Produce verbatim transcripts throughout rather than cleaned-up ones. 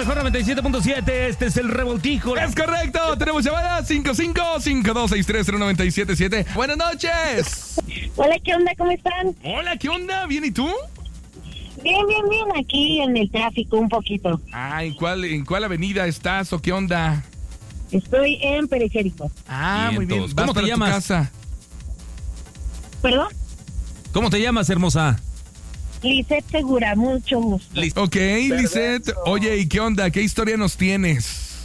mejor noventa y siete punto siete. Este es el Revoltijo. Es correcto. Tenemos llamada cinco cinco cinco dos seis tres cero nueve siete siete. Buenas noches. Hola, ¿qué onda? ¿Cómo están? Hola, ¿qué onda? ¿Bien y tú? Bien, bien, bien. Aquí en el tráfico un poquito. Ah, ¿en cuál, en cuál avenida estás o qué onda? Estoy en Periférico. Ah, Vientos. muy bien. ¿Cómo ¿Vas te para tu llamas? casa? ¿Perdón? ¿Cómo te llamas, hermosa? Lisette Segura, mucho gusto. Listo. Ok, Lisette. Oye, ¿y qué onda? ¿Qué historia nos tienes?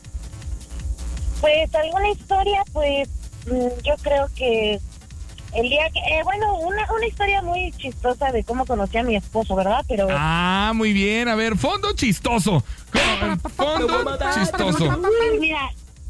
Pues alguna historia, pues mm, yo creo que el día que... Eh, bueno, una, una historia muy chistosa de cómo conocí a mi esposo, ¿verdad? Pero... Ah, muy bien. A ver, fondo chistoso. ¿Cómo? Fondo chistoso. Uy, mira,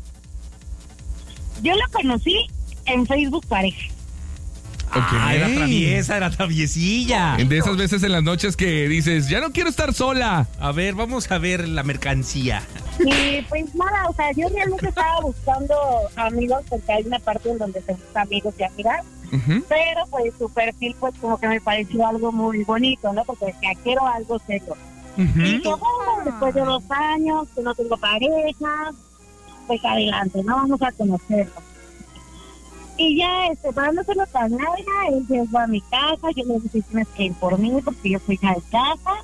yo lo conocí en Facebook Pareja. Ok. Ah, era traviesa, era traviesilla. De esas veces en las noches que dices, ya no quiero estar sola. A ver, vamos a ver la mercancía. Y pues nada, o sea, yo realmente estaba buscando amigos porque hay una parte en donde se busca amigos y amigas, Ujú. pero pues su perfil pues como que me pareció algo muy bonito, ¿no? Porque decía, quiero algo serio. Ujú. Y que bueno, después de dos años que no tengo pareja, pues adelante, ¿no? Vamos a conocerlo. Y ya, este, para no hacerlo tan larga, él llegó a mi casa, yo le dije, tienes que ir por mí porque yo soy hija de casa.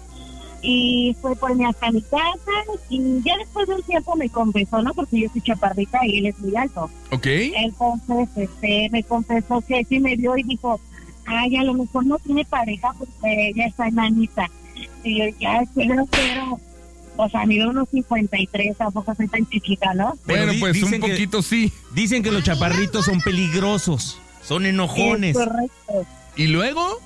Y fue por mí hasta mi casa y ya después de un tiempo me confesó, ¿no? Porque yo soy chaparrita y él es muy alto. Ok. Entonces, este, me confesó que sí me vio y dijo, ay, a lo mejor no tiene pareja porque ella está enanita. Y yo, ya, quiero, quiero. O sea, mido unos cincuenta y tres, tampoco soy tan chiquita, ¿no? Pero Bueno, di- pues un dicen que- poquito sí. Dicen que los chaparritos son peligrosos, son enojones. Es correcto. ¿Y luego?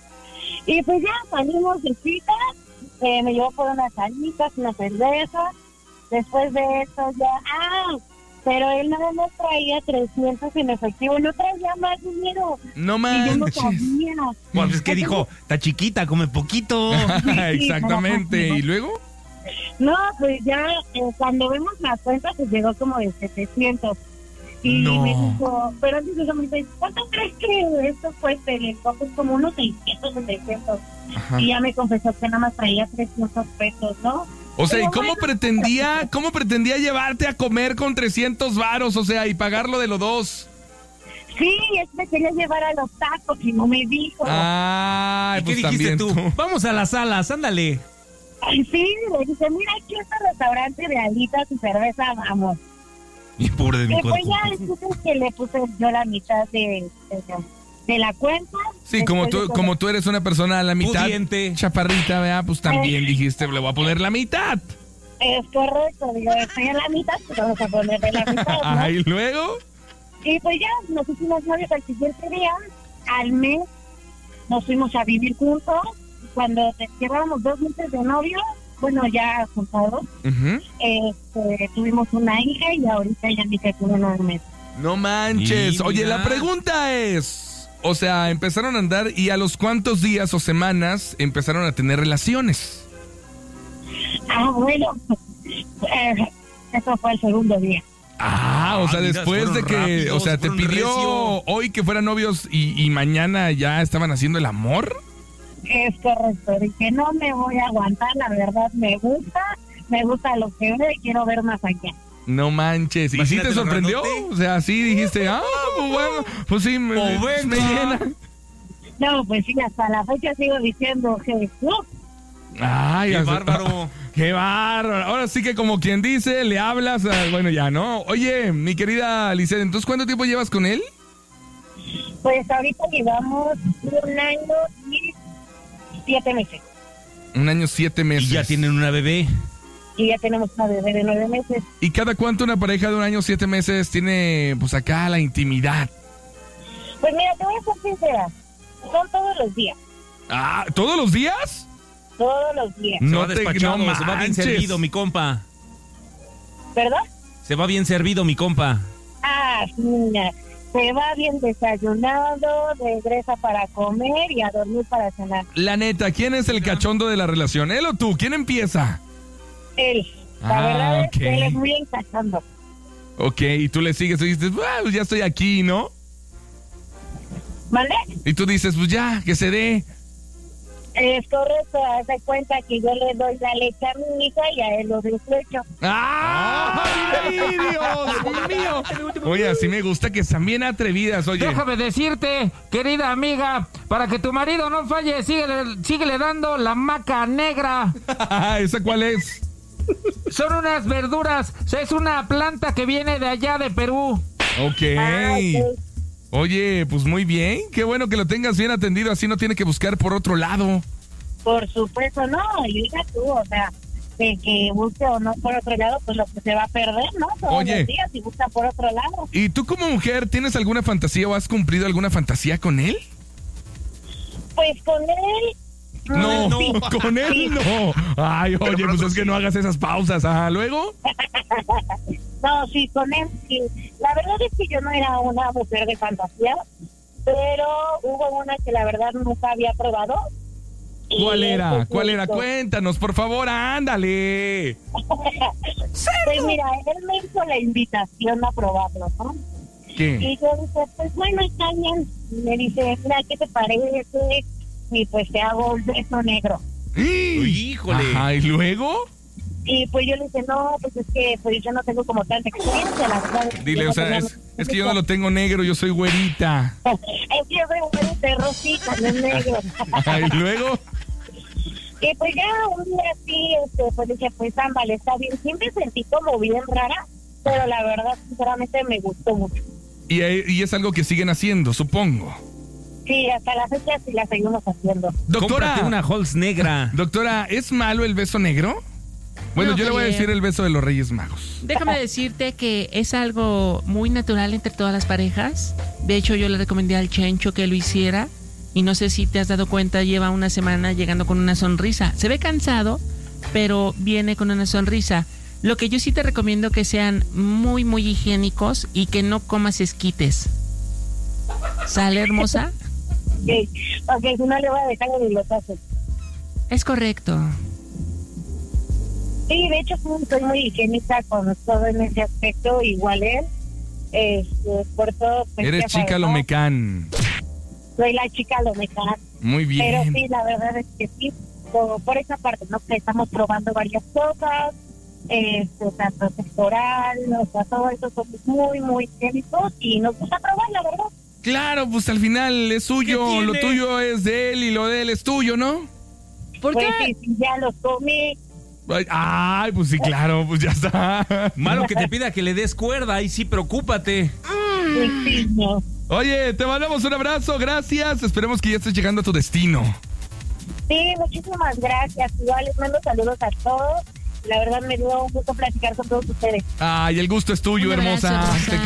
Y pues ya salimos de cita, eh, me llevó por unas salitas, una cerveza. Después de eso ya, ah, pero él nada más traía trescientos en efectivo, no traía más dinero. No Y yo no manches. sabía. Pues es que dijo, está chiquita, come poquito. Exactamente. ¿Y luego? No, pues ya eh, cuando vemos la cuenta, pues llegó como de setecientos. Y No. me dijo, pero antes de eso me dice, ¿cuánto crees que esto cueste? Le dijo, pues como unos seiscientos o seiscientos. Ajá. Y ya me confesó que nada más traía trescientos pesos, ¿no? O sea, ¿y Pero cómo bueno, pretendía, cómo pretendía llevarte a comer con trescientos varos? O sea, y pagarlo de los dos. Sí, es que quería llevar a los tacos y no me dijo. Ah, ¿Y qué pues dijiste también tú? tú. Vamos a las salas, ándale. Ay, sí, le dije, mira, aquí está el restaurante de alitas y cerveza, vamos. Y pobre de mi Después cuerpo. ya le puse que le puse yo la mitad de, de, de la cuenta. Sí, como Después tú, de como tú eres una persona a la mitad Pudiente. chaparrita, ¿verdad? Pues también dijiste, le voy a poner la mitad. Es correcto, digo, estoy en la mitad, pues vamos a ponerle la mitad, ¿no? Ajá, y luego. Y pues ya nos hicimos novios al siguiente día, al mes nos fuimos a vivir juntos. Cuando te- llevábamos dos meses de novio, bueno, ya juntados, Ujú. este, tuvimos una hija y ahorita ya mi hija tiene nueve meses. No manches. Y Oye, mira. la pregunta es, o sea, empezaron a andar y a los cuántos días o semanas empezaron a tener relaciones. Ah, bueno, eh, eso fue el segundo día. Ah, o sea, Ah, mira, después de fueron que, rápidos, o sea, te fueron pidió recio. hoy que fueran novios y, y mañana ya estaban haciendo el amor. Es correcto, dije, no me voy a aguantar, la verdad me gusta, me gusta lo que veo y quiero ver más allá. No manches. ¿Y sí Imagínate te lo sorprendió? grandote. O sea, sí dijiste, ah, pues bueno, pues sí, me, Oh, me venga. llena. No, pues sí, hasta la fecha sigo diciendo Jesús. Ay, Qué hasta- bárbaro. Qué bárbaro. Ahora sí que como quien dice, le hablas, ah, bueno, ya, ¿no? Oye, mi querida Lisette, ¿entonces cuánto tiempo llevas con él? Pues ahorita llevamos un año y siete meses. Un año, siete meses. Y ya tienen una bebé. Y ya tenemos una bebé de nueve meses. ¿Y cada cuánto una pareja de un año, siete meses tiene, pues acá, la intimidad? Pues mira, te voy a ser sincera, son todos los días, Ah, ¿todos los días? todos los días. Se No va te- despachado, no se va bien manches. servido, mi compa. ¿Verdad? Se va bien servido, mi compa. Ah, mira, se va bien desayunado, regresa para comer y a dormir para cenar. La neta, ¿quién es el cachondo de la relación? ¿Él o tú? ¿Quién empieza? Él, la Ah, verdad ok. es que él es muy encachando. Ok, y tú le sigues y dices, "Ah, pues ya estoy aquí, ¿no? ¿Vale? Y tú dices, pues ya, que se dé. Es correcto, haz de cuenta que yo le doy la leche a mi hija y a él lo deslecho. ¡Ay, Dios mío! Oye, así me gusta que están bien atrevidas, oye. Déjame decirte, querida amiga, para que tu marido no falle, síguele, síguele dando la maca negra. ¿Esa cuál es? Son unas verduras, es una planta que viene de allá de Perú. Ok. Ah, okay. Oye, pues muy bien. Qué bueno que lo tengas bien atendido, así no tiene que buscar por otro lado. Por supuesto, no, y diga tú, o sea, de que busque o no por otro lado, pues lo que se va a perder, ¿no? Todos Oye. los días, si busca por otro lado. ¿Y tú como mujer tienes alguna fantasía o has cumplido alguna fantasía con él? Pues con él... No, sí. con él Sí. no. Ay, oye, pues es que no hagas esas pausas. Ajá, luego. No, sí, con él sí. La verdad es que yo no era una mujer de fantasía, pero hubo una que la verdad nunca había probado. Y ¿Cuál era? pues, ¿Cuál era? hizo. Cuéntanos, por favor, ándale. Pues mira, él me hizo la invitación a probarlo, ¿no? ¿Qué? Y yo dije, pues bueno, está bien. Y me dice, mira, ¿qué te parece? Y pues te hago un beso negro. Híjole. Ajá, ¿y luego? Y pues yo le dije, no, pues es que pues yo no tengo como tanta experiencia, la verdad. Dile, Yo o sea, no es, tenía- es que yo no lo tengo negro, yo soy güerita. Es que yo soy un güerito de rosita, no es negro. Ajá, ¿y luego? Y pues ya un día así, este, pues dije, pues ándale, está bien. Siempre sentí como bien rara, pero la verdad, sinceramente, me gustó mucho. Y, y es algo que siguen haciendo, supongo. Sí, hasta la fecha sí la seguimos haciendo. Doctora, Cómprate una Halls negra. doctora, ¿es malo el beso negro? Bueno, No, yo le voy a Javier. decir el beso de los Reyes Magos. Déjame decirte que es algo muy natural entre todas las parejas. De hecho, yo le recomendé al Chencho que lo hiciera. Y no sé si te has dado cuenta, lleva una semana llegando con una sonrisa. Se ve cansado, pero viene con una sonrisa. Lo que yo sí te recomiendo que sean muy, muy higiénicos y que no comas esquites. ¿Sale, hermosa? Sí, porque si no le voy a dejar ni los haces. Es correcto. Sí, de hecho, sí, soy muy higiénica con todo en ese aspecto, igual él. Este, por todo. Pues, Eres ya chica sabes, ¿no? Lomecán. Soy la chica Lomecán. Muy Pero bien. sí, la verdad es que sí, por, por esa parte, ¿no? Que estamos probando varias cosas, este, tanto sectoral, o sea, todo eso son muy, muy técnicos y nos gusta probar, la verdad. Claro, pues al final es suyo, ¿Qué tiene? lo tuyo es de él y lo de él es tuyo, ¿no? ¿Por Pues qué? sí, sí, ya los comí. Ay, Ay, pues sí, claro, pues ya está. Malo que te pida que le des cuerda, ahí sí, preocúpate. Sí, sí, no. Oye, te mandamos un abrazo, gracias. Esperemos que ya estés llegando a tu destino. Sí, muchísimas gracias. Igual les mando saludos a todos. La verdad me dio un gusto platicar con todos ustedes. Ay, el gusto es tuyo, Un abrazo, hermosa. hermosa. Te